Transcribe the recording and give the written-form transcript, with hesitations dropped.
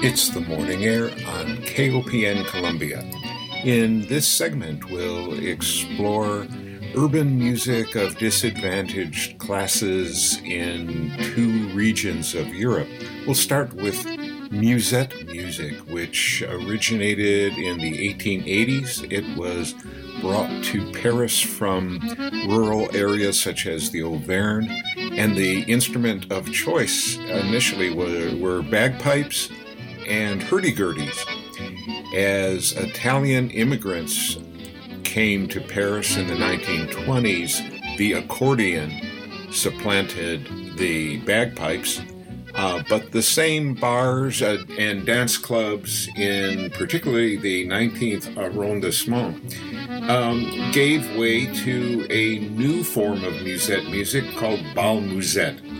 It's the Morning Air on KOPN Columbia. In this segment, we'll explore urban music of disadvantaged classes in two regions of Europe. We'll start with musette music, which originated in the 1880s. It was brought to Paris from rural areas such as the Auvergne, and the instrument of choice initially were bagpipes and hurdy-gurdies. As Italian immigrants came to Paris in the 1920s, the accordion supplanted the bagpipes, but the same bars and dance clubs in particularly the 19th arrondissement gave way to a new form of musette music called bal musette.